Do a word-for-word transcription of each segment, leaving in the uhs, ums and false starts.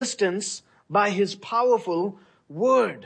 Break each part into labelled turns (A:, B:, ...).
A: resistance by his powerful word.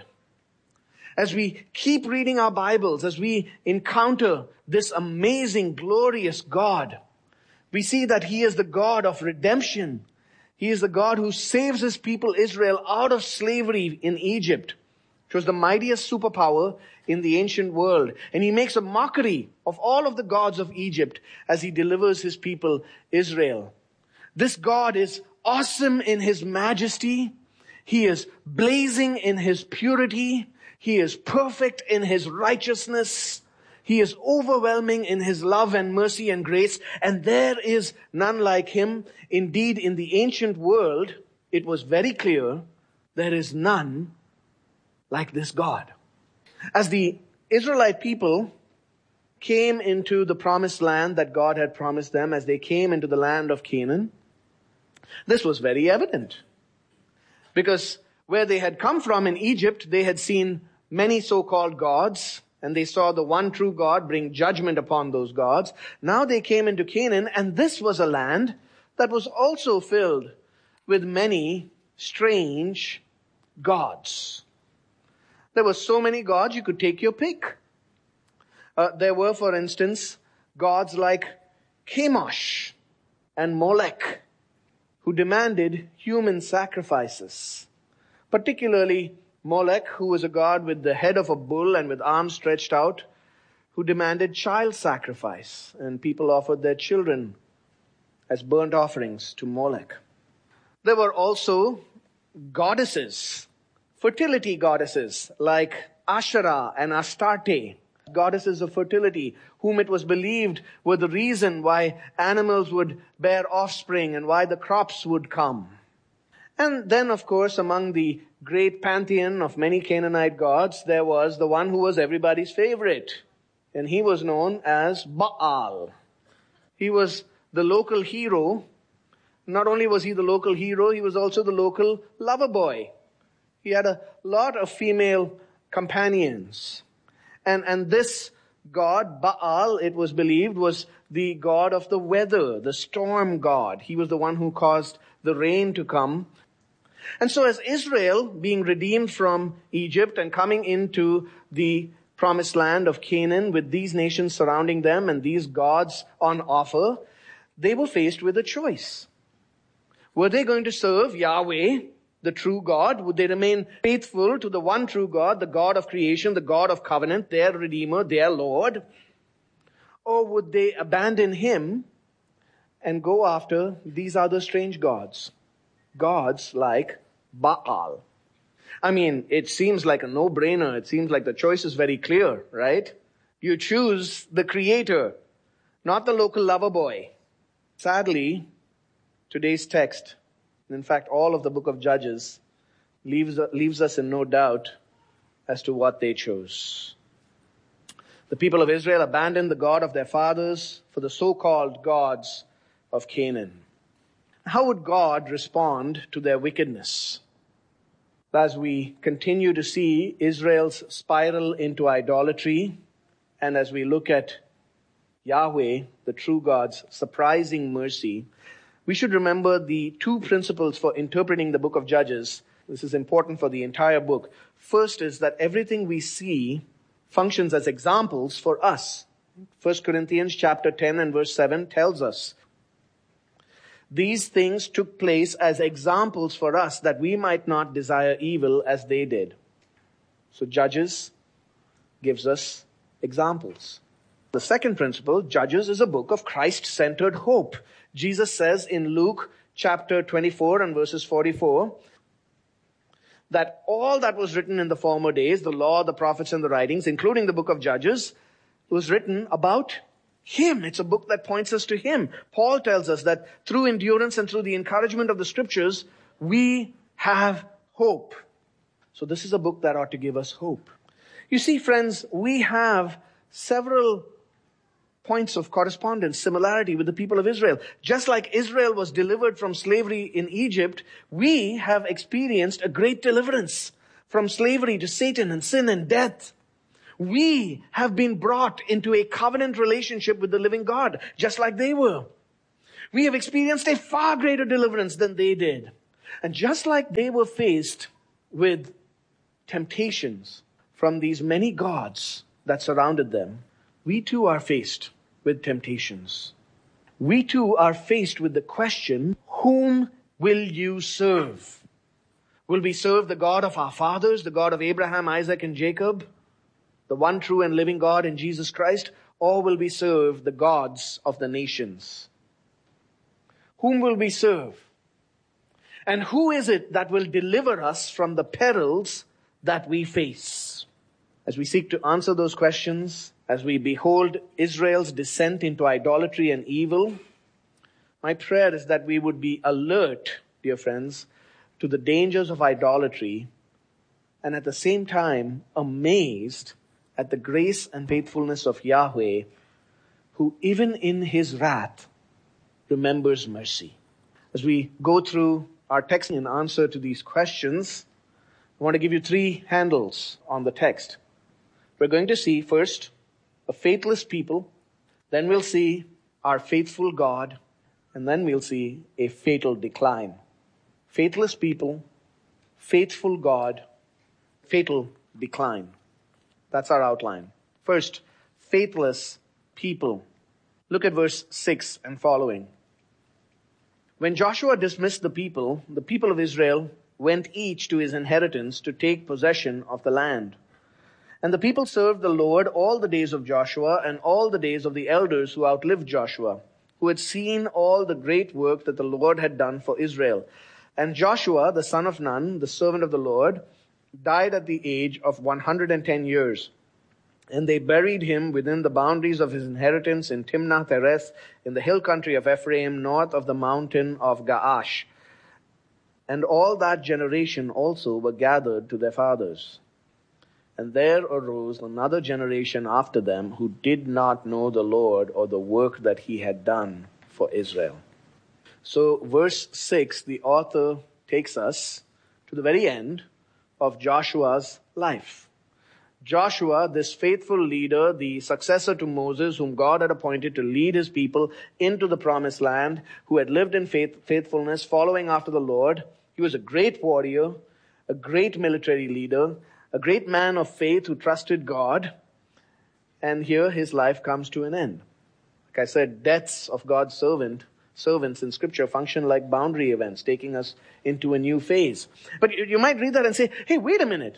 A: As we keep reading our Bibles, as we encounter this amazing, glorious God, we see that he is the God of redemption. He is the God who saves his people Israel out of slavery in Egypt, which was the mightiest superpower in the ancient world. And he makes a mockery of all of the gods of Egypt as he delivers his people Israel. This God is awesome in his majesty. He is blazing in his purity. He is perfect in his righteousness. He is overwhelming in his love and mercy and grace. And there is none like him. Indeed, in the ancient world, it was very clear there is none like this God. As the Israelite people came into the promised land that God had promised them, as they came into the land of Canaan, this was very evident. Because where they had come from in Egypt, they had seen many so-called gods, and they saw the one true God bring judgment upon those gods. Now they came into Canaan, and this was a land that was also filled with many strange gods. There were so many gods, you could take your pick. Uh, there were, for instance, gods like Chemosh and Molech, who demanded human sacrifices. Particularly Molech, who was a god with the head of a bull and with arms stretched out, who demanded child sacrifice, and people offered their children as burnt offerings to Molech. There were also goddesses, fertility goddesses like Asherah and Astarte, goddesses of fertility, whom it was believed were the reason why animals would bear offspring and why the crops would come. And then, of course, among the great pantheon of many Canaanite gods, there was the one who was everybody's favorite. And he was known as Baal. He was the local hero. Not only was he the local hero, he was also the local lover boy. He had a lot of female companions. And, and this god, Baal, it was believed, was the god of the weather, the storm god. He was the one who caused the rain to come. And so as Israel, being redeemed from Egypt and coming into the promised land of Canaan with these nations surrounding them and these gods on offer, they were faced with a choice. Were they going to serve Yahweh, the true God? Would they remain faithful to the one true God, the God of creation, the God of covenant, their Redeemer, their Lord? Or would they abandon him and go after these other strange gods? Gods like Baal. I mean, it seems like a no-brainer. It seems like the choice is very clear, right? You choose the Creator, not the local lover boy. Sadly, today's text, in fact, all of the book of Judges, leaves, leaves us in no doubt as to what they chose. The people of Israel abandoned the God of their fathers for the so-called gods of Canaan. How would God respond to their wickedness? As we continue to see Israel's spiral into idolatry, and as we look at Yahweh, the true God's surprising mercy, we should remember the two principles for interpreting the book of Judges. This is important for the entire book. First is that everything we see functions as examples for us. First Corinthians chapter ten and verse seven tells us, these things took place as examples for us that we might not desire evil as they did. So Judges gives us examples. The second principle, Judges is a book of Christ-centered hope. Jesus says in Luke chapter twenty-four and verses forty-four, that all that was written in the former days, the law, the prophets, and the writings, including the book of Judges, was written about him. It's a book that points us to him. Paul tells us that through endurance and through the encouragement of the scriptures, we have hope. So this is a book that ought to give us hope. You see, friends, we have several points of correspondence, similarity with the people of Israel. Just like Israel was delivered from slavery in Egypt, we have experienced a great deliverance from slavery to Satan and sin and death. We have been brought into a covenant relationship with the living God, just like they were. We have experienced a far greater deliverance than they did. And just like they were faced with temptations from these many gods that surrounded them, we too are faced with temptations. We too are faced with the question, whom will you serve? Will we serve the God of our fathers, the God of Abraham, Isaac, and Jacob, the one true and living God in Jesus Christ, or will we serve the gods of the nations? Whom will we serve? And who is it that will deliver us from the perils that we face? As we seek to answer those questions, as we behold Israel's descent into idolatry and evil, my prayer is that we would be alert, dear friends, to the dangers of idolatry, and at the same time amazed at the grace and faithfulness of Yahweh, who even in his wrath remembers mercy. As we go through our text in answer to these questions, I want to give you three handles on the text. We're going to see first a faithless people, then we'll see our faithful God, and then we'll see a fatal decline. Faithless people, faithful God, fatal decline. That's our outline. First, faithless people. Look at verse six and following. When Joshua dismissed the people, the people of Israel went each to his inheritance to take possession of the land. And the people served the Lord all the days of Joshua and all the days of the elders who outlived Joshua, who had seen all the great work that the Lord had done for Israel. And Joshua, the son of Nun, the servant of the Lord, died at the age of one hundred ten years. And they buried him within the boundaries of his inheritance in Timnath Hereth, in the hill country of Ephraim, north of the mountain of Gaash. And all that generation also were gathered to their fathers. And there arose another generation after them who did not know the Lord or the work that he had done for Israel. So verse six, the author takes us to the very end of Joshua's life. Joshua, this faithful leader, the successor to Moses, whom God had appointed to lead his people into the promised land, who had lived in faith, faithfulness, following after the Lord. He was a great warrior, a great military leader, a great man of faith who trusted God. And here his life comes to an end. Like I said, deaths of God's servant Servants in Scripture function like boundary events, taking us into a new phase. But you, you might read that and say, hey, wait a minute.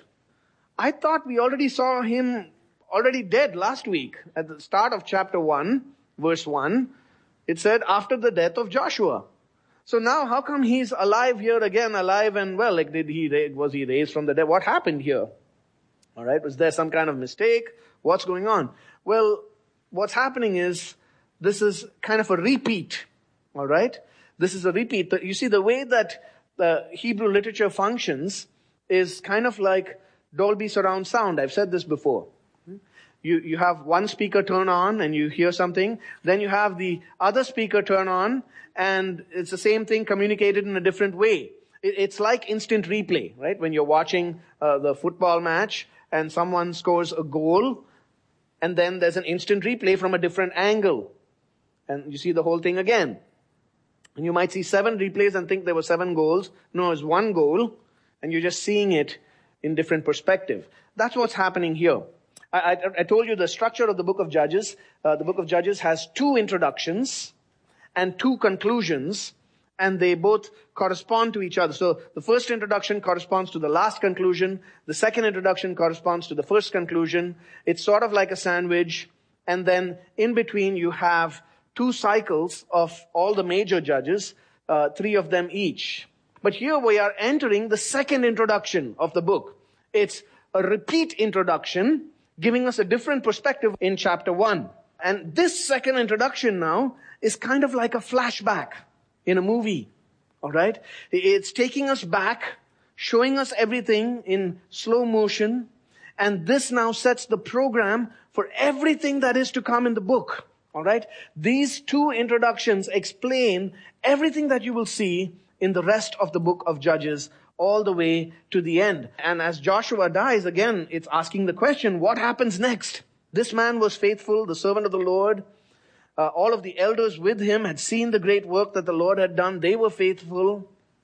A: I thought we already saw him already dead last week. At the start of chapter one, verse one, it said, after the death of Joshua. So now how come he's alive here again, alive and well? Like did he, was he raised from the dead? What happened here? All right, was there some kind of mistake? What's going on? Well, what's happening is this is kind of a repeat. All right? This is a repeat. You see, the way that the Hebrew literature functions is kind of like Dolby surround sound. I've said this before. You, you have one speaker turn on and you hear something. Then you have the other speaker turn on and it's the same thing communicated in a different way. It, it's like instant replay, right? When you're watching uh, the football match and someone scores a goal and then there's an instant replay from a different angle. And you see the whole thing again. And you might see seven replays and think there were seven goals. No, it's one goal, and you're just seeing it in different perspective. That's what's happening here. I, I, I told you the structure of the book of Judges. Uh, the book of Judges has two introductions and two conclusions, and they both correspond to each other. So the first introduction corresponds to the last conclusion. The second introduction corresponds to the first conclusion. It's sort of like a sandwich, and then in between you have two cycles of all the major judges, uh, three of them each. But here we are entering the second introduction of the book. It's a repeat introduction, giving us a different perspective in chapter one. And this second introduction now is kind of like a flashback in a movie. All right? It's taking us back, showing us everything in slow motion. And this now sets the program for everything that is to come in the book. All right? These two introductions explain everything that you will see in the rest of the book of Judges all the way to the end. And as Joshua dies, again, it's asking the question, what happens next? This man was faithful, the servant of the Lord. Uh, all of the elders with him had seen the great work that the Lord had done. They were faithful.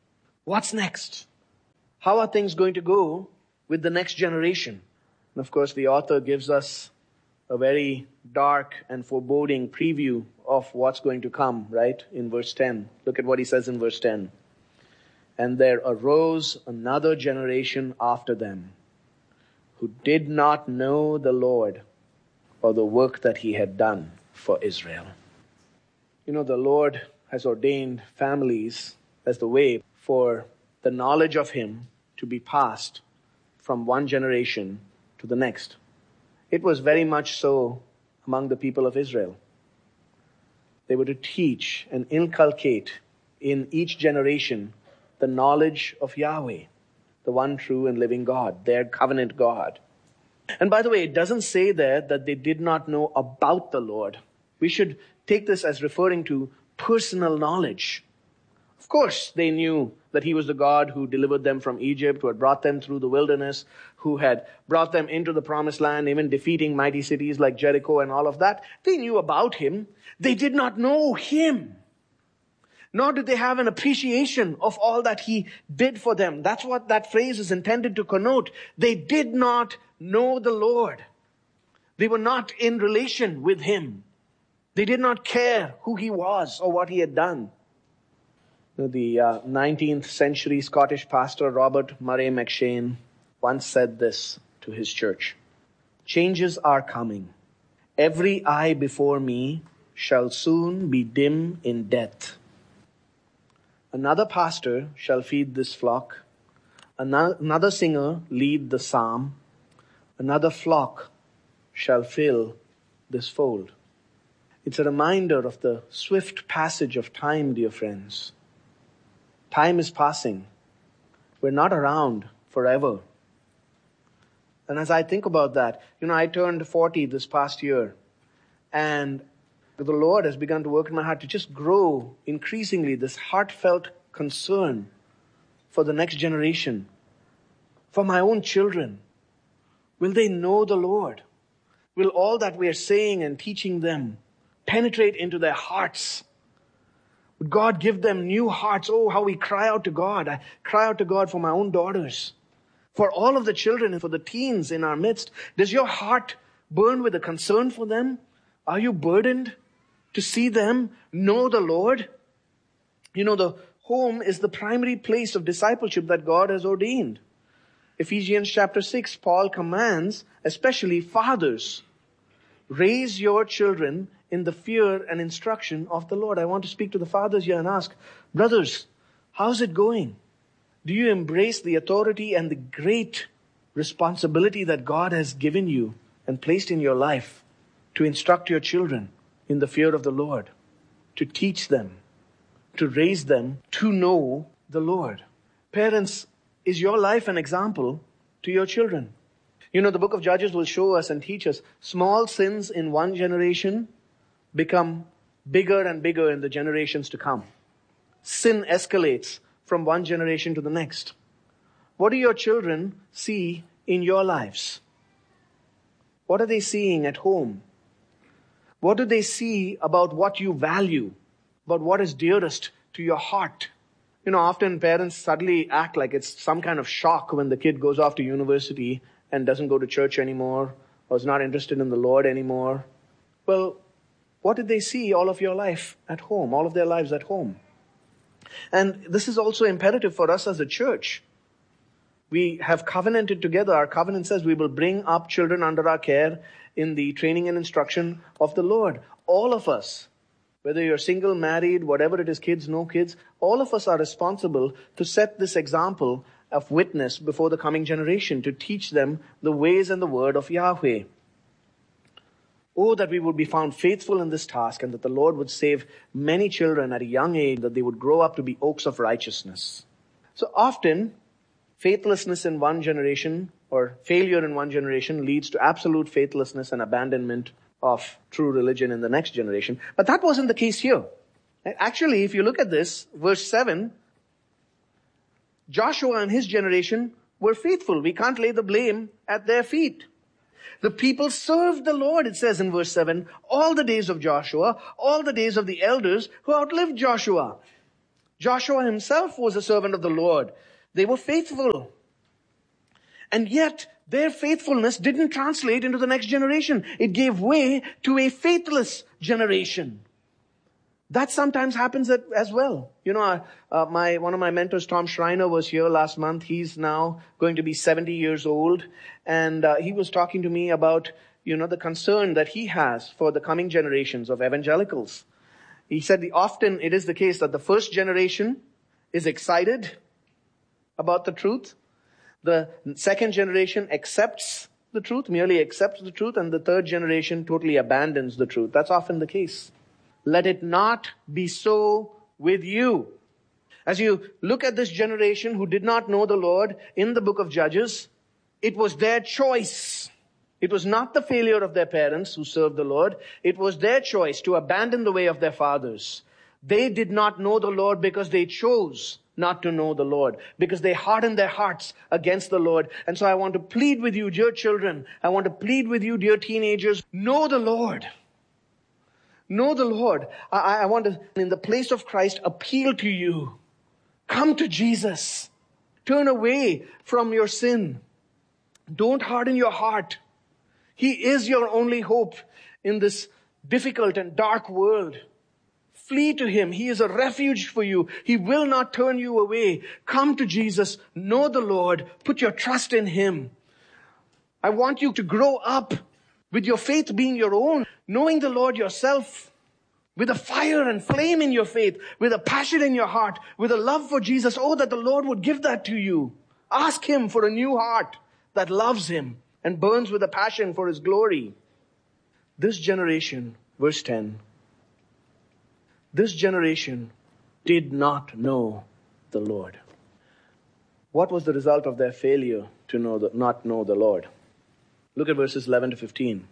A: What's next? How are things going to go with the next generation? And of course, the author gives us a very dark and foreboding preview of what's going to come, right? In verse ten. Look at what he says in verse ten. And there arose another generation after them, who did not know the Lord or the work that he had done for Israel. You know, the Lord has ordained families as the way for the knowledge of him to be passed from one generation to the next. It was very much so among the people of Israel. They were to teach and inculcate in each generation the knowledge of Yahweh, the one true and living God, their covenant God. And by the way, it doesn't say there that they did not know about the Lord. We should take this as referring to personal knowledge. Of course, they knew that he was the God who delivered them from Egypt, who had brought them through the wilderness, who had brought them into the promised land, even defeating mighty cities like Jericho and all of that. They knew about him. They did not know him. Nor did they have an appreciation of all that he did for them. That's what that phrase is intended to connote. They did not know the Lord. They were not in relation with him. They did not care who he was or what he had done. The uh, nineteenth century Scottish pastor Robert Murray McCheyne once said this to his church. Changes are coming. Every eye before me shall soon be dim in death. Another pastor shall feed this flock. Another singer lead the psalm. Another flock shall fill this fold. It's a reminder of the swift passage of time, dear friends. Time is passing. We're not around forever. And as I think about that, you know, I turned forty this past year. And the Lord has begun to work in my heart to just grow increasingly this heartfelt concern for the next generation, for my own children. Will they know the Lord? Will all that we are saying and teaching them penetrate into their hearts? Would God give them new hearts? Oh, how we cry out to God. I cry out to God for my own daughters, for all of the children and for the teens in our midst. Does your heart burn with a concern for them? Are you burdened to see them know the Lord? You know, the home is the primary place of discipleship that God has ordained. Ephesians chapter six, Paul commands, especially fathers, raise your children in the fear and instruction of the Lord. I want to speak to the fathers here and ask, brothers, how's it going? Do you embrace the authority and the great responsibility that God has given you and placed in your life to instruct your children in the fear of the Lord, to teach them, to raise them to know the Lord? Parents, is your life an example to your children? You know, the book of Judges will show us and teach us small sins in one generation become bigger and bigger in the generations to come. Sin escalates from one generation to the next. What do your children see in your lives? What are they seeing at home? What do they see about what you value, about what is dearest to your heart? You know, often parents suddenly act like it's some kind of shock when the kid goes off to university and doesn't go to church anymore or is not interested in the Lord anymore. Well, what did they see all of your life at home, all of their lives at home? And this is also imperative for us as a church. We have covenanted together. Our covenant says we will bring up children under our care in the training and instruction of the Lord. All of us, whether you're single, married, whatever it is, kids, no kids, all of us are responsible to set this example of witness before the coming generation, to teach them the ways and the word of Yahweh. Oh, that we would be found faithful in this task and that the Lord would save many children at a young age, that they would grow up to be oaks of righteousness. So often, faithlessness in one generation or failure in one generation leads to absolute faithlessness and abandonment of true religion in the next generation. But that wasn't the case here. Actually, if you look at this, verse seven, Joshua and his generation were faithful. We can't lay the blame at their feet. The people served the Lord, it says in verse seven, all the days of Joshua, all the days of the elders who outlived Joshua. Joshua himself was a servant of the Lord. They were faithful. And yet, their faithfulness didn't translate into the next generation. It gave way to a faithless generation. That sometimes happens as well. You know, uh, my one of my mentors, Tom Schreiner, was here last month. He's now going to be seventy years old. And uh, he was talking to me about, you know, the concern that he has for the coming generations of evangelicals. He said that often it is the case that the first generation is excited about the truth. The second generation accepts the truth, merely accepts the truth, and the third generation totally abandons the truth. That's often the case. Let it not be so with you. As you look at this generation who did not know the Lord in the book of Judges, it was their choice. It was not the failure of their parents who served the Lord. It was their choice to abandon the way of their fathers. They did not know the Lord because they chose not to know the Lord, because they hardened their hearts against the Lord. And so I want to plead with you, dear children. I want to plead with you, dear teenagers. Know the Lord. Know the Lord. I, I want to, in the place of Christ, appeal to you. Come to Jesus. Turn away from your sin. Don't harden your heart. He is your only hope in this difficult and dark world. Flee to Him. He is a refuge for you. He will not turn you away. Come to Jesus. Know the Lord. Put your trust in Him. I want you to grow up with your faith being your own, knowing the Lord yourself, with a fire and flame in your faith, with a passion in your heart, with a love for Jesus. Oh, that the Lord would give that to you. Ask Him for a new heart that loves Him and burns with a passion for His glory. This generation, verse ten, this generation did not know the Lord. What was the result of their failure to know the, not know the Lord? Look at verses eleven to fifteen.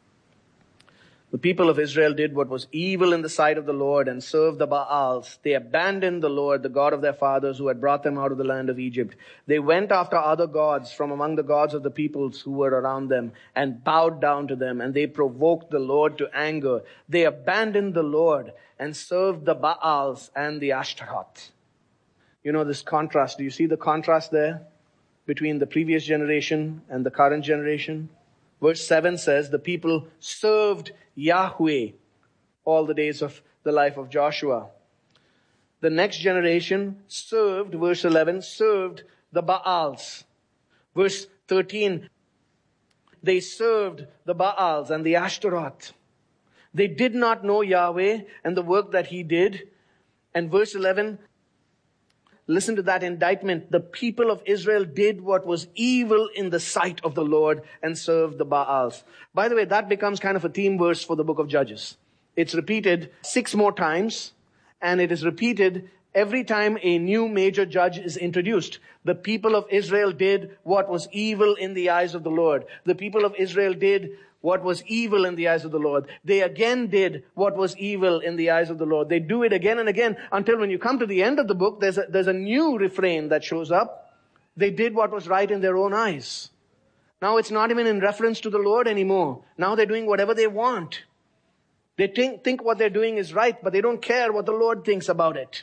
A: The people of Israel did what was evil in the sight of the Lord and served the Baals. They abandoned the Lord, the God of their fathers, who had brought them out of the land of Egypt. They went after other gods from among the gods of the peoples who were around them and bowed down to them, and they provoked the Lord to anger. They abandoned the Lord and served the Baals and the Ashtaroth. You know this contrast. Do you see the contrast there between the previous generation and the current generation? Verse seven says, the people served Yahweh all the days of the life of Joshua. The next generation served, verse eleven, served the Baals. Verse thirteen, they served the Baals and the Ashtaroth. They did not know Yahweh and the work that He did. And verse eleven, listen to that indictment. The people of Israel did what was evil in the sight of the Lord and served the Baals. By the way, that becomes kind of a theme verse for the book of Judges. It's repeated six more times, and it is repeated every time a new major judge is introduced. The people of Israel did what was evil in the eyes of the Lord. The people of Israel did what was evil in the eyes of the Lord. They again did what was evil in the eyes of the Lord. They do it again and again until when you come to the end of the book, there's a, there's a new refrain that shows up. They did what was right in their own eyes. Now it's not even in reference to the Lord anymore. Now they're doing whatever they want. They think, think what they're doing is right, but they don't care what the Lord thinks about it.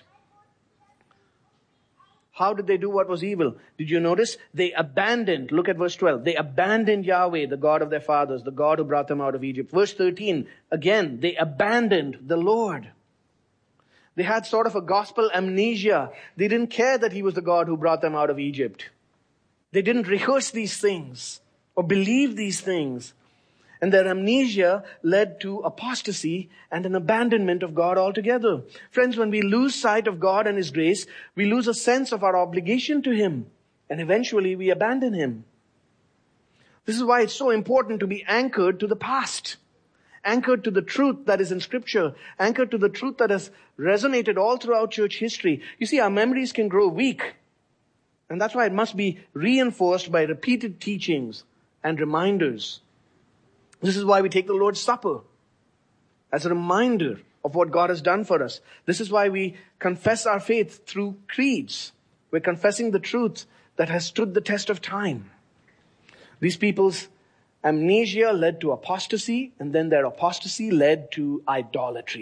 A: How did they do what was evil? Did you notice? They abandoned, look at verse twelve. They abandoned Yahweh, the God of their fathers, the God who brought them out of Egypt. Verse thirteen, again, they abandoned the Lord. They had sort of a gospel amnesia. They didn't care that He was the God who brought them out of Egypt. They didn't rehearse these things or believe these things. And their amnesia led to apostasy and an abandonment of God altogether. Friends, when we lose sight of God and His grace, we lose a sense of our obligation to Him. And eventually we abandon Him. This is why it's so important to be anchored to the past. Anchored to the truth that is in Scripture. Anchored to the truth that has resonated all throughout church history. You see, our memories can grow weak. And that's why it must be reinforced by repeated teachings and reminders. This is why we take the Lord's Supper as a reminder of what God has done for us. This is why we confess our faith through creeds. We're confessing the truth that has stood the test of time. These people's amnesia led to apostasy, and then their apostasy led to idolatry.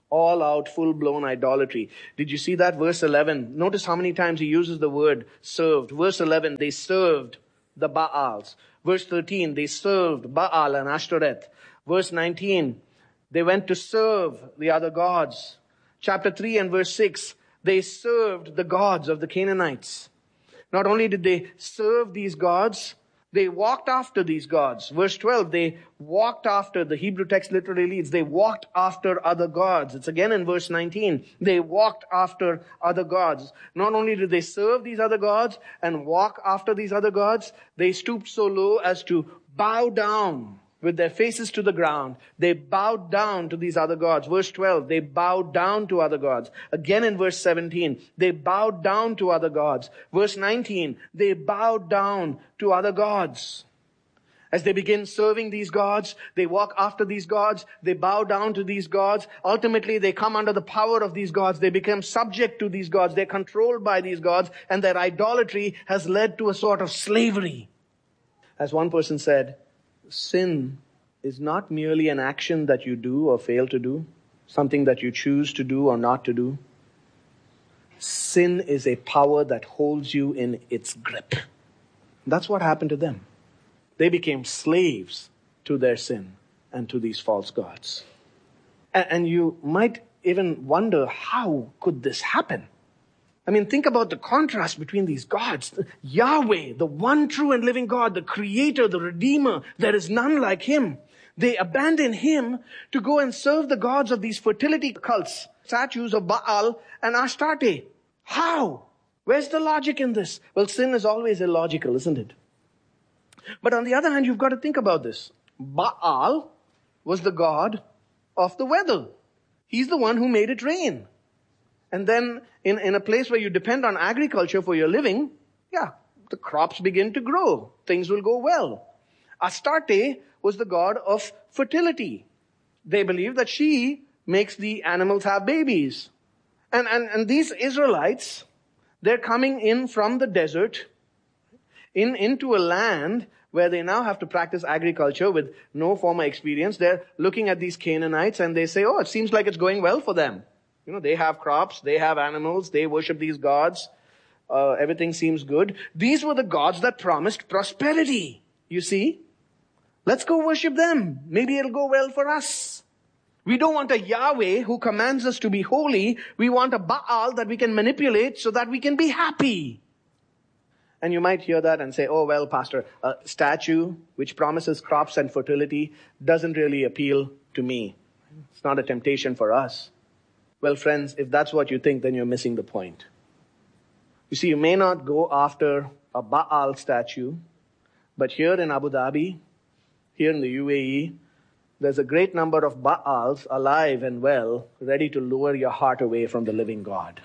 A: All out, full-blown idolatry. Did you see that? Verse eleven. Notice how many times he uses the word served. Verse eleven, they served the Baals. Verse thirteen, they served Baal and Ashtoreth. Verse nineteen, they went to serve the other gods. Chapter three and verse six, they served the gods of the Canaanites. Not only did they serve these gods, they walked after these gods. Verse twelve, they walked after, the Hebrew text literally reads, they walked after other gods. It's again in verse nineteen. They walked after other gods. Not only did they serve these other gods and walk after these other gods, they stooped so low as to bow down with their faces to the ground. They bowed down to these other gods. Verse twelve, they bowed down to other gods. Again in verse seventeen, they bowed down to other gods. Verse nineteen, they bowed down to other gods. As they begin serving these gods, they walk after these gods, they bow down to these gods. Ultimately, they come under the power of these gods. They become subject to these gods. They're controlled by these gods, and their idolatry has led to a sort of slavery. As one person said, sin is not merely an action that you do or fail to do, something that you choose to do or not to do. Sin is a power that holds you in its grip. That's what happened to them. They became slaves to their sin and to these false gods. And you might even wonder, how could this happen? I mean, think about the contrast between these gods. Yahweh, the one true and living God, the creator, the redeemer, there is none like him. They abandon him to go and serve the gods of these fertility cults, statues of Baal and Astarte. How? Where's the logic in this? Well, sin is always illogical, isn't it? But on the other hand, you've got to think about this. Baal was the god of the weather. He's the one who made it rain. And then in, in a place where you depend on agriculture for your living, yeah, the crops begin to grow. Things will go well. Astarte was the god of fertility. They believe that she makes the animals have babies. And, and, and these Israelites, they're coming in from the desert in, into a land where they now have to practice agriculture with no former experience. They're looking at these Canaanites and they say, oh, it seems like it's going well for them. You know, they have crops, they have animals, they worship these gods. Uh, everything seems good. These were the gods that promised prosperity, you see. Let's go worship them. Maybe it'll go well for us. We don't want a Yahweh who commands us to be holy. We want a Baal that we can manipulate so that we can be happy. And you might hear that and say, oh, well, Pastor, a statue which promises crops and fertility doesn't really appeal to me. It's not a temptation for us. Well, friends, if that's what you think, then you're missing the point. You see, you may not go after a Baal statue, but here in Abu Dhabi, here in the U A E, there's a great number of Baals alive and well, ready to lure your heart away from the living God.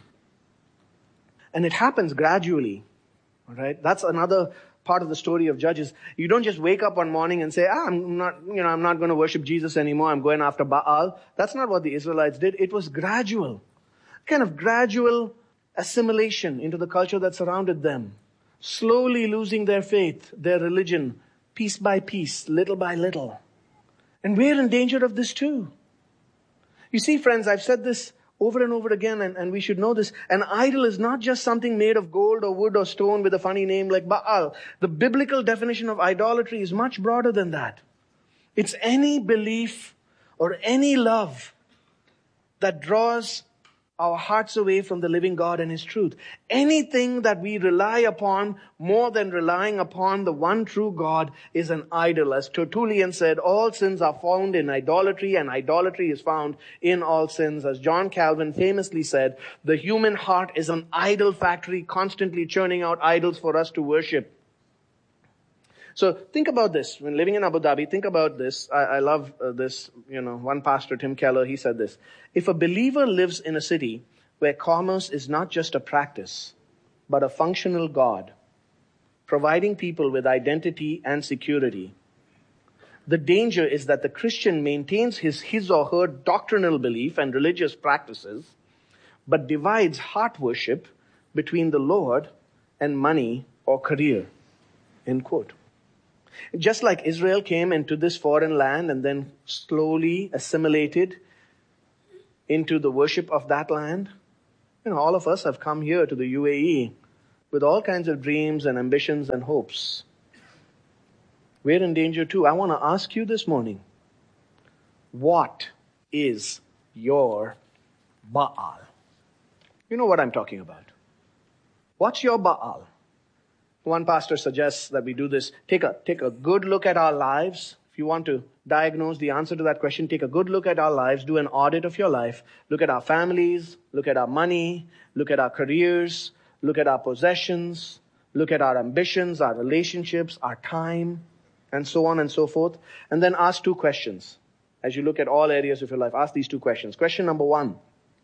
A: And it happens gradually. All right? That's another part of the story of Judges. You don't just wake up one morning and say, ah, I'm not, you know, I'm not going to worship Jesus anymore. I'm going after Baal. That's not what the Israelites did. It was gradual. Kind of gradual assimilation into the culture that surrounded them. Slowly losing their faith, their religion, piece by piece, little by little. And we're in danger of this too. You see, friends, I've said this over and over again, and, and we should know this. An idol is not just something made of gold or wood or stone with a funny name like Baal. The biblical definition of idolatry is much broader than that. It's any belief or any love that draws our hearts away from the living God and His truth. Anything that we rely upon more than relying upon the one true God is an idol. As Tertullian said, all sins are found in idolatry, and idolatry is found in all sins. As John Calvin famously said, the human heart is an idol factory, constantly churning out idols for us to worship. So think about this. When living in Abu Dhabi, think about this. I, I love uh, this. You know, one pastor, Tim Keller, he said this. If a believer lives in a city where commerce is not just a practice, but a functional God, providing people with identity and security, the danger is that the Christian maintains his, his or her doctrinal belief and religious practices, but divides heart worship between the Lord and money or career. End quote. Just like Israel came into this foreign land and then slowly assimilated into the worship of that land? You know, all of us have come here to the U A E with all kinds of dreams and ambitions and hopes. We're in danger too. I want to ask you this morning, what is your Baal? You know what I'm talking about. What's your Baal? One pastor suggests that we do this. Take a, take a good look at our lives. If you want to diagnose the answer to that question, take a good look at our lives, do an audit of your life, look at our families, look at our money, look at our careers, look at our possessions, look at our ambitions, our relationships, our time, and so on and so forth. And then ask two questions. As you look at all areas of your life, ask these two questions. Question number one,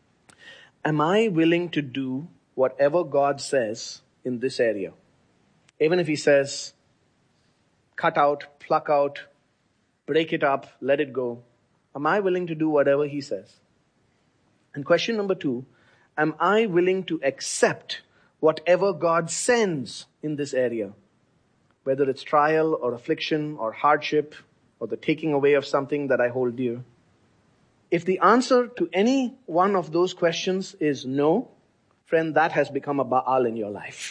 A: am I willing to do whatever God says in this area? Even if He says, cut out, pluck out, break it up, let it go. Am I willing to do whatever He says? And question number two, am I willing to accept whatever God sends in this area? Whether it's trial or affliction or hardship or the taking away of something that I hold dear. If the answer to any one of those questions is no, friend, that has become a Baal in your life.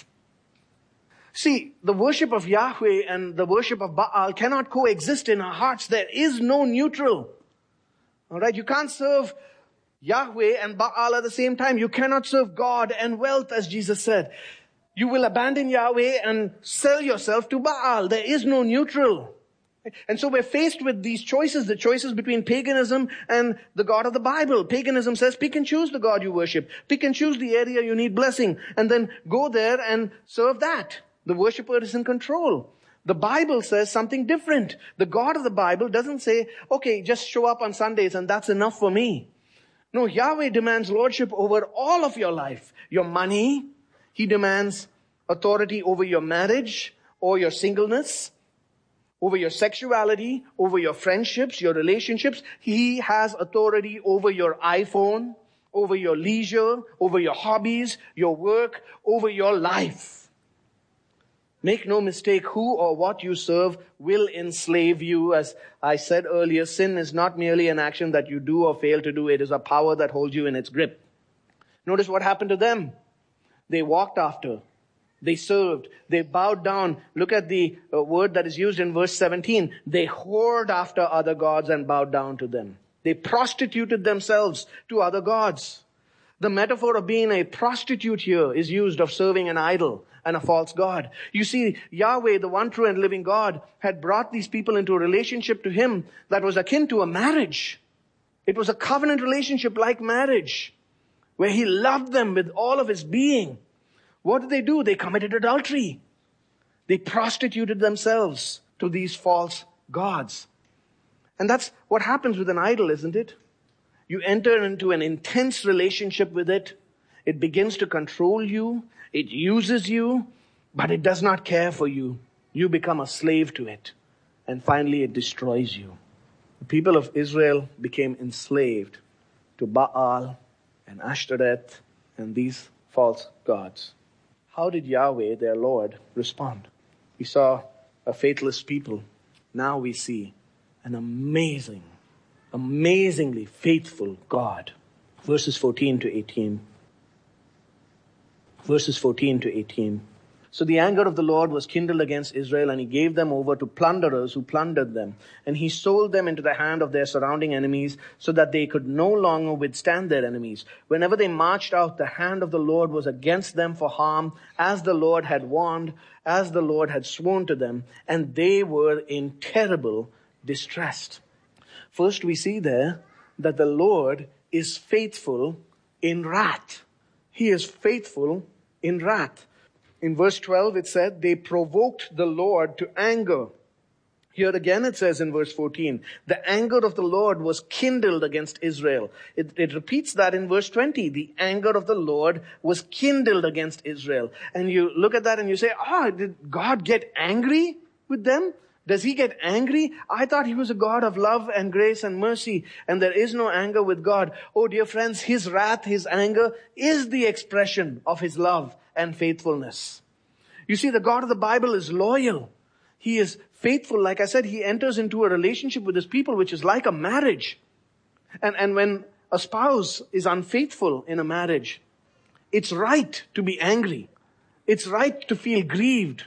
A: See, the worship of Yahweh and the worship of Baal cannot coexist in our hearts. There is no neutral. All right, you can't serve Yahweh and Baal at the same time. You cannot serve God and wealth, as Jesus said. You will abandon Yahweh and sell yourself to Baal. There is no neutral. And so we're faced with these choices, the choices between paganism and the God of the Bible. Paganism says, pick and choose the God you worship. Pick and choose the area you need blessing. And then go there and serve that. The worshiper is in control. The Bible says something different. The God of the Bible doesn't say, okay, just show up on Sundays and that's enough for me. No, Yahweh demands lordship over all of your life. Your money. He demands authority over your marriage or your singleness, over your sexuality, over your friendships, your relationships. He has authority over your iPhone, over your leisure, over your hobbies, your work, over your life. Make no mistake, who or what you serve will enslave you. As I said earlier, sin is not merely an action that you do or fail to do. It is a power that holds you in its grip. Notice what happened to them. They walked after. They served. They bowed down. Look at the uh, word that is used in verse seventeen. They whored after other gods and bowed down to them. They prostituted themselves to other gods. The metaphor of being a prostitute here is used of serving an idol and a false god. You see, Yahweh, the one true and living God, had brought these people into a relationship to Him that was akin to a marriage. It was a covenant relationship like marriage, where He loved them with all of His being. What did they do? They committed adultery. They prostituted themselves to these false gods. And that's what happens with an idol, isn't it? You enter into an intense relationship with it. It begins to control you. It uses you, but it does not care for you. You become a slave to it. And finally, it destroys you. The people of Israel became enslaved to Baal and Ashtoreth and these false gods. How did Yahweh, their Lord, respond? We saw a faithless people. Now we see an amazing, amazingly faithful God. Verses fourteen to eighteen. Verses fourteen to eighteen. So the anger of the Lord was kindled against Israel, and He gave them over to plunderers who plundered them. And He sold them into the hand of their surrounding enemies, so that they could no longer withstand their enemies. Whenever they marched out, the hand of the Lord was against them for harm, as the Lord had warned, as the Lord had sworn to them, and they were in terrible distress. First, we see there that the Lord is faithful in wrath. He is faithful in wrath. In verse twelve, it said, they provoked the Lord to anger. Here again it says in verse fourteen, the anger of the Lord was kindled against Israel. It, it repeats that in verse twenty. The anger of the Lord was kindled against Israel. And you look at that and you say, ah, did God get angry with them? Does He get angry? I thought He was a God of love and grace and mercy, and there is no anger with God. Oh, dear friends, His wrath, His anger is the expression of His love and faithfulness. You see, the God of the Bible is loyal. He is faithful. Like I said, He enters into a relationship with His people, which is like a marriage. And, and when a spouse is unfaithful in a marriage, it's right to be angry. It's right to feel grieved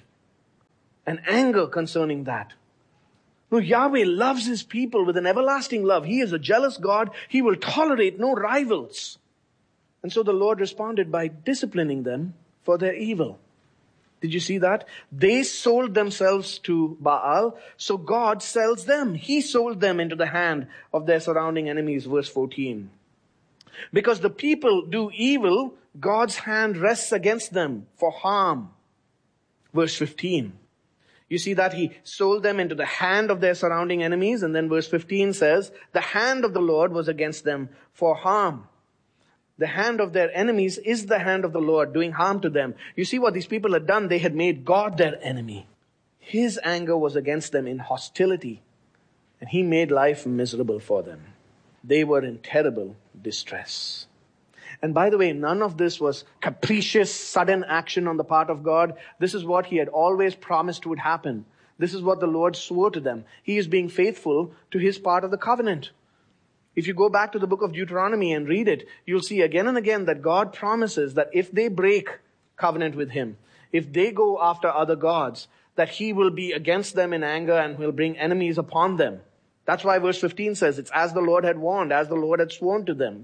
A: and anger concerning that. No, Yahweh loves his people with an everlasting love. He is a jealous God. He will tolerate no rivals. And so the Lord responded by disciplining them for their evil. Did you see that? They sold themselves to Baal, so God sells them. He sold them into the hand of their surrounding enemies, verse fourteen. Because the people do evil, God's hand rests against them for harm. Verse fifteen. You see that he sold them into the hand of their surrounding enemies, and then verse fifteen says, the hand of the Lord was against them for harm. The hand of their enemies is the hand of the Lord doing harm to them. You see what these people had done? They had made God their enemy. His anger was against them in hostility, and he made life miserable for them. They were in terrible distress. And by the way, none of this was capricious, sudden action on the part of God. This is what he had always promised would happen. This is what the Lord swore to them. He is being faithful to his part of the covenant. If you go back to the book of Deuteronomy and read it, you'll see again and again that God promises that if they break covenant with him, if they go after other gods, that he will be against them in anger and will bring enemies upon them. That's why verse fifteen says, it's as the Lord had warned, as the Lord had sworn to them.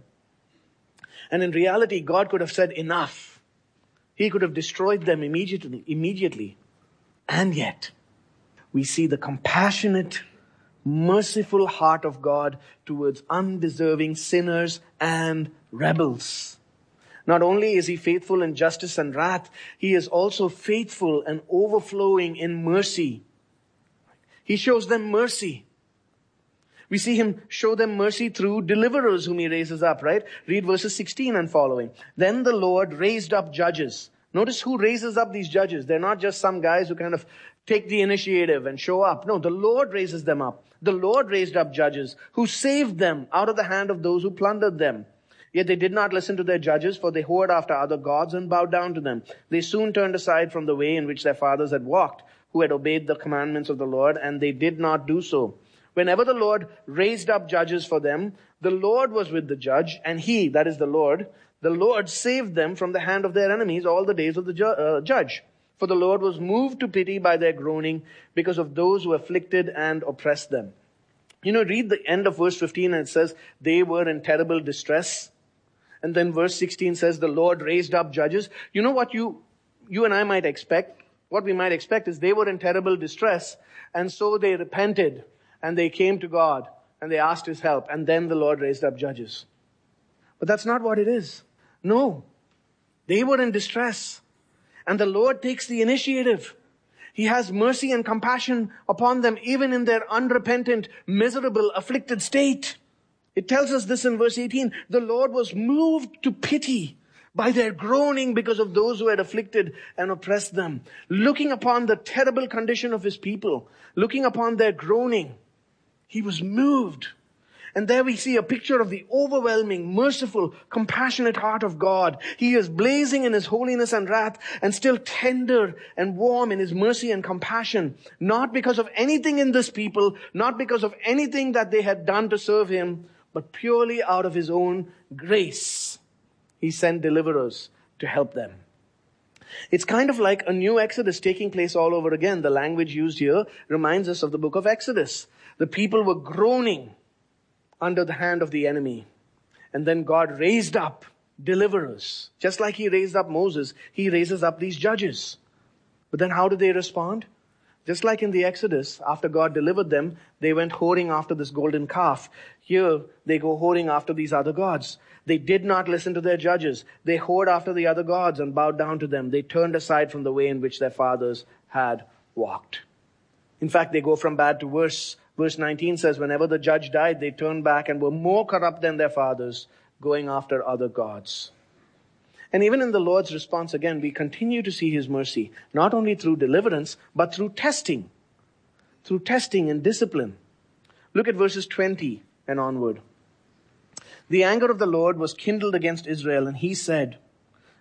A: And in reality, God could have said enough. He could have destroyed them immediately, immediately. And yet, we see the compassionate, merciful heart of God towards undeserving sinners and rebels. Not only is he faithful in justice and wrath, he is also faithful and overflowing in mercy. He shows them mercy. We see him show them mercy through deliverers whom he raises up, right? Read verses sixteen and following. Then the Lord raised up judges. Notice who raises up these judges. They're not just some guys who kind of take the initiative and show up. No, the Lord raises them up. The Lord raised up judges who saved them out of the hand of those who plundered them. Yet they did not listen to their judges, for they whored after other gods and bowed down to them. They soon turned aside from the way in which their fathers had walked, who had obeyed the commandments of the Lord, and they did not do so. Whenever the Lord raised up judges for them, the Lord was with the judge, and he, that is the Lord, the Lord saved them from the hand of their enemies all the days of the ju- uh, judge. For the Lord was moved to pity by their groaning because of those who afflicted and oppressed them. You know, read the end of verse fifteen and it says, they were in terrible distress. And then verse sixteen says, the Lord raised up judges. You know what you, you and I might expect? What we might expect is they were in terrible distress, and so they repented. And they came to God and they asked his help. And then the Lord raised up judges. But that's not what it is. No. They were in distress. And the Lord takes the initiative. He has mercy and compassion upon them even in their unrepentant, miserable, afflicted state. It tells us this in verse eighteen. The Lord was moved to pity by their groaning because of those who had afflicted and oppressed them. Looking upon the terrible condition of his people. Looking upon their groaning. He was moved. And there we see a picture of the overwhelming, merciful, compassionate heart of God. He is blazing in his holiness and wrath and still tender and warm in his mercy and compassion. Not because of anything in this people, not because of anything that they had done to serve him, but purely out of his own grace. He sent deliverers to help them. It's kind of like a new Exodus taking place all over again. The language used here reminds us of the book of Exodus. The people were groaning under the hand of the enemy. And then God raised up deliverers. Just like he raised up Moses, he raises up these judges. But then how did they respond? Just like in the Exodus, after God delivered them, they went whoring after this golden calf. Here, they go whoring after these other gods. They did not listen to their judges. They whored after the other gods and bowed down to them. They turned aside from the way in which their fathers had walked. In fact, they go from bad to worse. Verse nineteen says, whenever the judge died, they turned back and were more corrupt than their fathers, going after other gods. And even in the Lord's response, again, we continue to see his mercy, not only through deliverance, but through testing. Through testing and discipline. Look at verses twenty and onward. The anger of the Lord was kindled against Israel, and he said,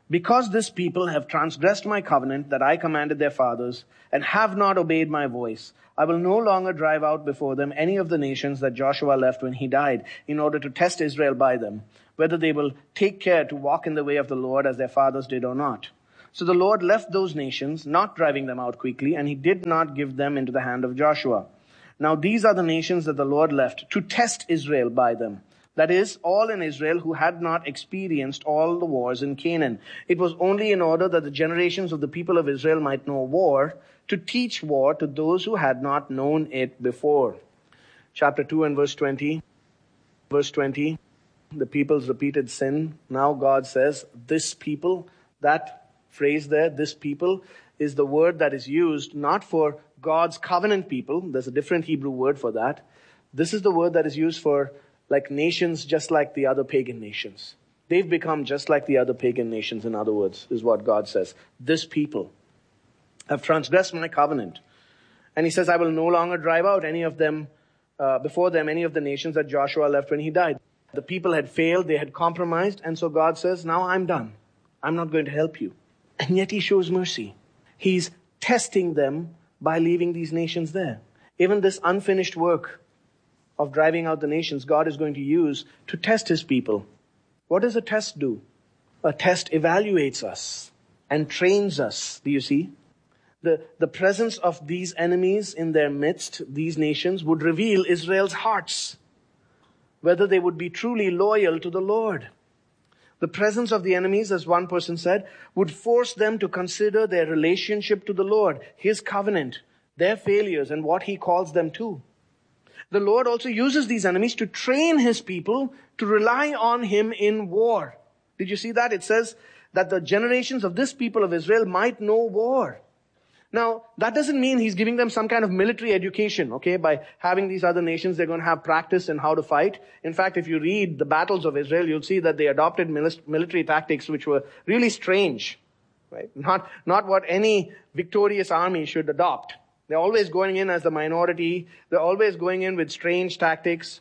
A: Because this people have transgressed my covenant that I commanded their fathers, and have not obeyed my voice, I will no longer drive out before them any of the nations that Joshua left when he died, in order to test Israel by them, whether they will take care to walk in the way of the Lord as their fathers did or not. So the Lord left those nations, not driving them out quickly, and he did not give them into the hand of Joshua. Now these are the nations that the Lord left to test Israel by them. That is, all in Israel who had not experienced all the wars in Canaan. It was only in order that the generations of the people of Israel might know war, to teach war to those who had not known it before. Chapter two and verse twenty. Verse twenty, the people's repeated sin. Now God says, this people, that phrase there, this people, is the word that is used not for God's covenant people. There's a different Hebrew word for that. This is the word that is used for like nations just like the other pagan nations. They've become just like the other pagan nations, in other words, is what God says. This people have transgressed my covenant. And he says, I will no longer drive out any of them, uh, before them, any of the nations that Joshua left when he died. The people had failed, they had compromised, and so God says, now I'm done. I'm not going to help you. And yet he shows mercy. He's testing them by leaving these nations there. Even this unfinished work of driving out the nations, God is going to use to test his people. What does a test do? A test evaluates us and trains us. Do you see? The, the presence of these enemies in their midst, these nations, would reveal Israel's hearts, whether they would be truly loyal to the Lord. The presence of the enemies, as one person said, would force them to consider their relationship to the Lord, his covenant, their failures, and what he calls them to. The Lord also uses these enemies to train his people to rely on him in war. Did you see that? It says that the generations of this people of Israel might know war. Now, that doesn't mean he's giving them some kind of military education, okay? By having these other nations, they're going to have practice in how to fight. In fact, if you read the battles of Israel, you'll see that they adopted military tactics which were really strange, right? Not, not what any victorious army should adopt. They're always going in as the minority. They're always going in with strange tactics.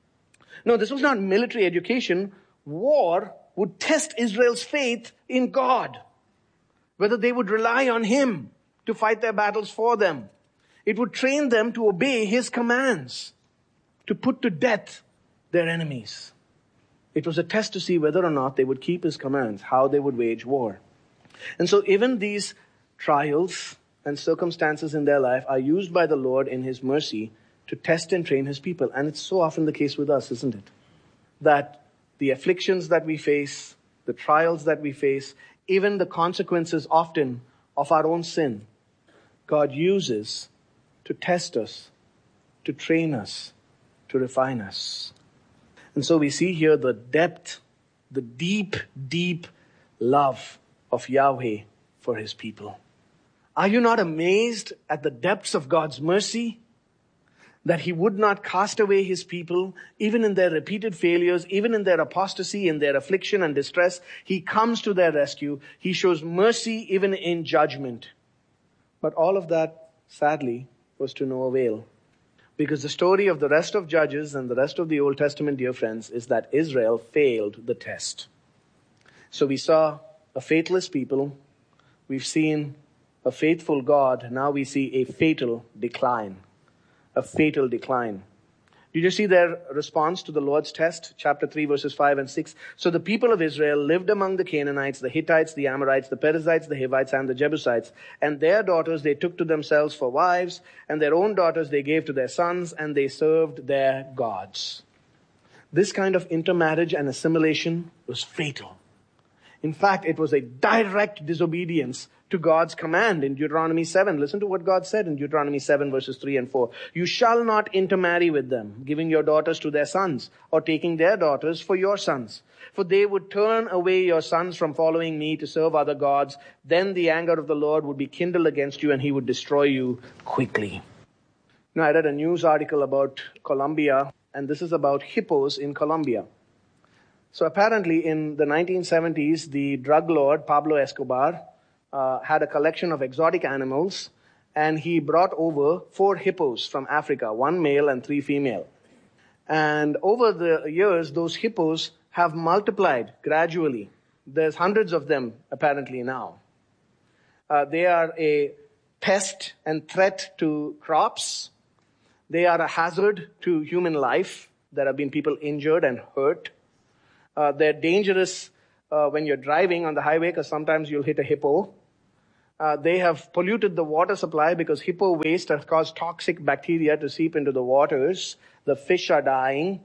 A: No, this was not military education. War would test Israel's faith in God, whether they would rely on him to fight their battles for them. It would train them to obey his commands, to put to death their enemies. It was a test to see whether or not they would keep his commands, how they would wage war. And so even these trials and circumstances in their life are used by the Lord in his mercy to test and train his people. And it's so often the case with us, isn't it? That the afflictions that we face, the trials that we face, even the consequences often of our own sin, God uses to test us, to train us, to refine us. And so we see here the depth, the deep, deep love of Yahweh for his people. Are you not amazed at the depths of God's mercy? That he would not cast away his people, even in their repeated failures, even in their apostasy, in their affliction and distress. He comes to their rescue. He shows mercy even in judgment. But all of that, sadly, was to no avail. Because the story of the rest of Judges and the rest of the Old Testament, dear friends, is that Israel failed the test. So we saw a faithless people. We've seen a faithful God. Now we see a fatal decline. A fatal decline. Did you see their response to the Lord's test? Chapter three, verses five and six. So the people of Israel lived among the Canaanites, the Hittites, the Amorites, the Perizzites, the Hivites, and the Jebusites. And their daughters they took to themselves for wives, and their own daughters they gave to their sons, and they served their gods. This kind of intermarriage and assimilation was fatal. In fact, it was a direct disobedience to God's command in Deuteronomy seven. Listen to what God said in Deuteronomy seven, verses three and four. You shall not intermarry with them, giving your daughters to their sons, or taking their daughters for your sons. For they would turn away your sons from following me to serve other gods. Then the anger of the Lord would be kindled against you, and he would destroy you quickly. Now, I read a news article about Colombia, and this is about hippos in Colombia. So apparently in the nineteen seventies, the drug lord Pablo Escobar uh, had a collection of exotic animals, and he brought over four hippos from Africa, one male and three female. And over the years, those hippos have multiplied gradually. There's hundreds of them apparently now. Uh, they are a pest and threat to crops. They are a hazard to human life. There have been people injured and hurt. Uh, they're dangerous uh, when you're driving on the highway because sometimes you'll hit a hippo. Uh, they have polluted the water supply because hippo waste has caused toxic bacteria to seep into the waters. The fish are dying.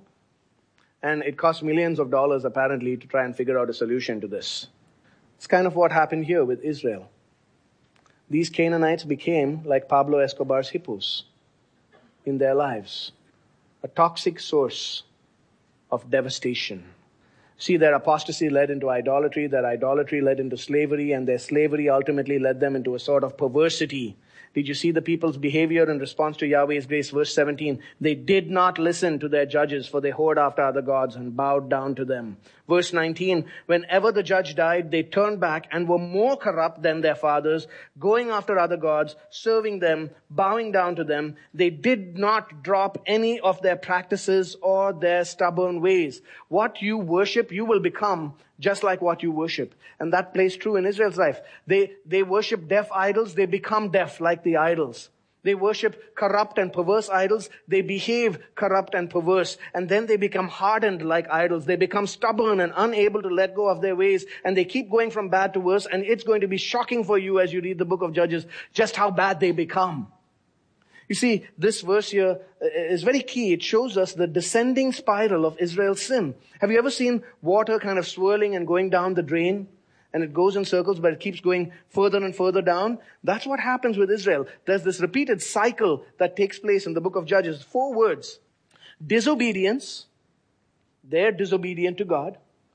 A: And it costs millions of dollars apparently to try and figure out a solution to this. It's kind of what happened here with Israel. These Canaanites became like Pablo Escobar's hippos in their lives. A toxic source of devastation. See, their apostasy led into idolatry, their idolatry led into slavery, and their slavery ultimately led them into a sort of perversity. Did you see the people's behavior in response to Yahweh's grace? Verse seventeen, they did not listen to their judges, for they whored after other gods and bowed down to them. Verse nineteen, whenever the judge died, they turned back and were more corrupt than their fathers, going after other gods, serving them, bowing down to them. They did not drop any of their practices or their stubborn ways. What you worship, you will become just like what you worship. And that plays true in Israel's life. They, they worship deaf idols, they become deaf like the idols. They worship corrupt and perverse idols, they behave corrupt and perverse. And then they become hardened like idols. They become stubborn and unable to let go of their ways. And they keep going from bad to worse. And it's going to be shocking for you as you read the book of Judges, just how bad they become. You see, this verse here is very key. It shows us the descending spiral of Israel's sin. Have you ever seen water kind of swirling and going down the drain? And it goes in circles, but it keeps going further and further down. That's what happens with Israel. There's this repeated cycle that takes place in the book of Judges. Four words. Disobedience. They're disobedient to God.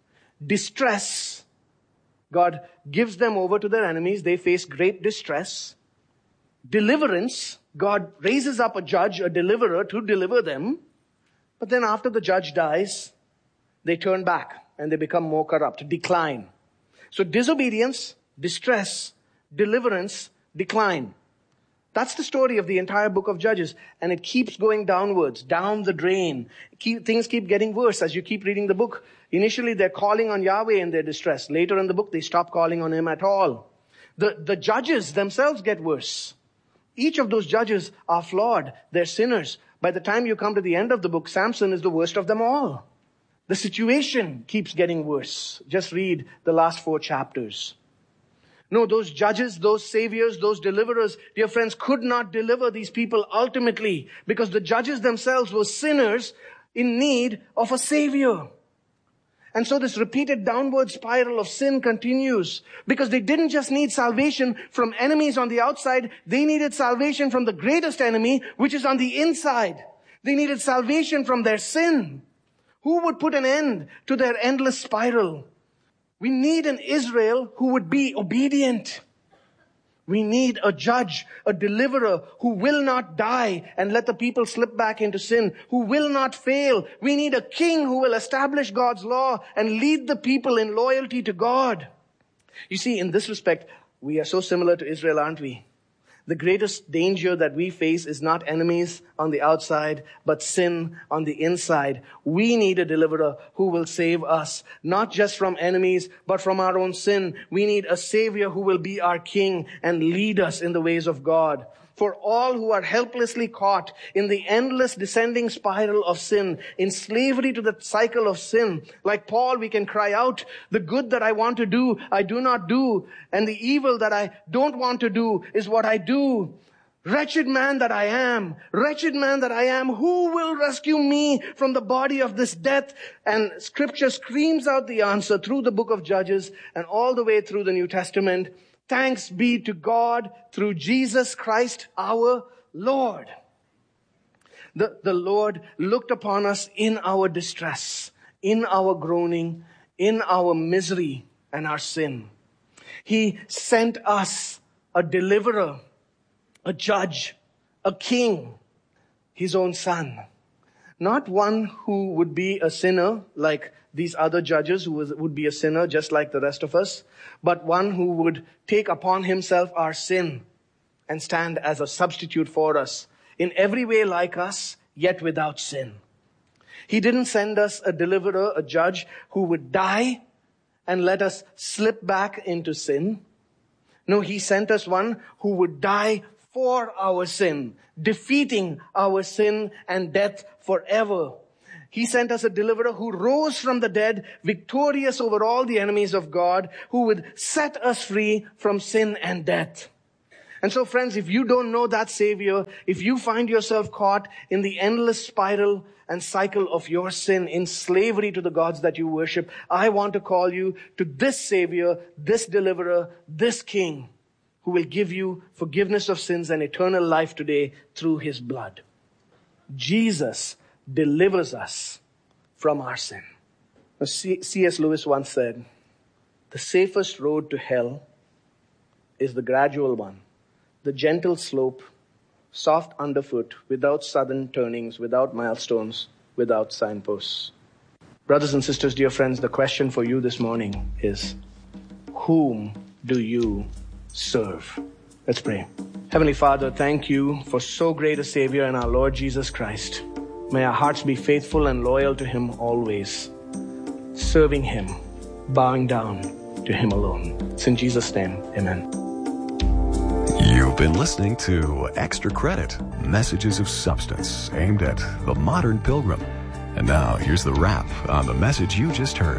A: Distress. God gives them over to their enemies. They face great distress. Deliverance. God raises up a judge, a deliverer to deliver them. But then after the judge dies, they turn back and they become more corrupt, decline. So disobedience, distress, deliverance, decline. That's the story of the entire book of Judges. And it keeps going downwards, down the drain. Keep, things keep getting worse as you keep reading the book. Initially, they're calling on Yahweh in their distress. Later in the book, they stop calling on Him at all. The, the judges themselves get worse. Each of those judges are flawed. They're sinners. By the time you come to the end of the book, Samson is the worst of them all. The situation keeps getting worse. Just read the last four chapters. No, those judges, those saviors, those deliverers, dear friends, could not deliver these people ultimately because the judges themselves were sinners in need of a savior. And so this repeated downward spiral of sin continues because they didn't just need salvation from enemies on the outside. They needed salvation from the greatest enemy, which is on the inside. They needed salvation from their sin. Who would put an end to their endless spiral? We need an Israel who would be obedient. We need a judge, a deliverer who will not die and let the people slip back into sin, who will not fail. We need a king who will establish God's law and lead the people in loyalty to God. You see, in this respect, we are so similar to Israel, aren't we? The greatest danger that we face is not enemies on the outside, but sin on the inside. We need a deliverer who will save us, not just from enemies, but from our own sin. We need a savior who will be our king and lead us in the ways of God. For all who are helplessly caught in the endless descending spiral of sin, in slavery to the cycle of sin, like Paul, we can cry out, the good that I want to do, I do not do, and the evil that I don't want to do is what I do. Wretched man that I am, wretched man that I am, who will rescue me from the body of this death? And Scripture screams out the answer through the book of Judges and all the way through the New Testament. Thanks be to God through Jesus Christ our Lord. The, the Lord looked upon us in our distress, in our groaning, in our misery and our sin. He sent us a deliverer, a judge, a king, His own Son. Not one who would be a sinner like these other judges who was, would be a sinner just like the rest of us, but one who would take upon Himself our sin and stand as a substitute for us, in every way like us, yet without sin. He didn't send us a deliverer, a judge who would die and let us slip back into sin. No, he sent us one who would die for our sin, defeating our sin and death forever. He sent us a deliverer who rose from the dead, victorious over all the enemies of God, who would set us free from sin and death. And so, friends, if you don't know that Savior, if you find yourself caught in the endless spiral and cycle of your sin, in slavery to the gods that you worship, I want to call you to this Savior, this deliverer, this King, who will give you forgiveness of sins and eternal life today through his blood. Jesus delivers us from our sin. C S Lewis once said, the safest road to hell is the gradual one, the gentle slope, soft underfoot, without sudden turnings, without milestones, without signposts. Brothers and sisters, dear friends, the question for you this morning is, whom do you serve? Let's pray. Heavenly Father, thank you for so great a Savior in our Lord Jesus Christ. May our hearts be faithful and loyal to him always, serving him, bowing down to him alone. It's in Jesus' name, amen.
B: You've been listening to Extra Credit, messages of substance aimed at the modern pilgrim. And now here's the wrap on the message you just heard.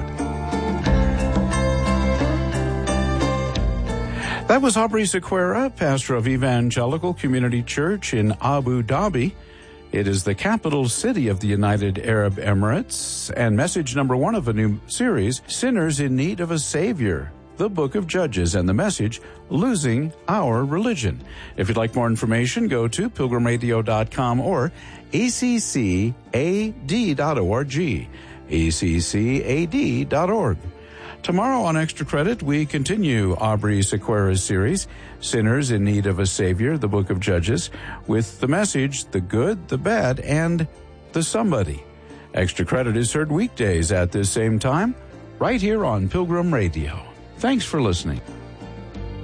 C: That was Aubrey Sequeira, pastor of Evangelical Community Church in Abu Dhabi. It is the capital city of the United Arab Emirates, and message number one of a new series, Sinners in Need of a Savior, the Book of Judges, and the message, Losing Our Religion. If you'd like more information, go to pilgrim radio dot com or A C C A D dot org, A C C A D dot org. Tomorrow on Extra Credit, we continue Aubrey Sequeira's series, Sinners in Need of a Savior, the Book of Judges, with the message, the good, the bad, and the somebody. Extra Credit is heard weekdays at this same time, right here on Pilgrim Radio. Thanks for listening.